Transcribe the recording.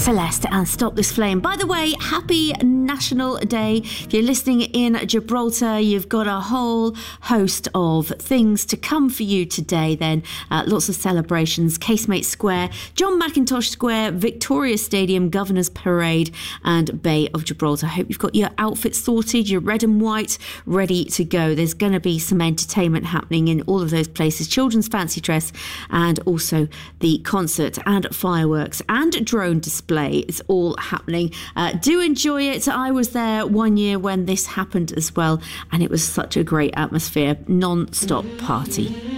Celeste and Stop This Flame. By the way, happy National Day. If you're listening in Gibraltar, you've got a whole host of things to come for you today then. Lots of celebrations. Casemate Square, John Mackintosh Square, Victoria Stadium, Governor's Parade and Bay of Gibraltar. I hope you've got your outfits sorted, your red and white ready to go. There's going to be some entertainment happening in all of those places. Children's fancy dress and also the concert and fireworks and drone display. It's all happening. Do enjoy it. I was there one year when this happened as well, and it was such a great atmosphere. Non-stop party.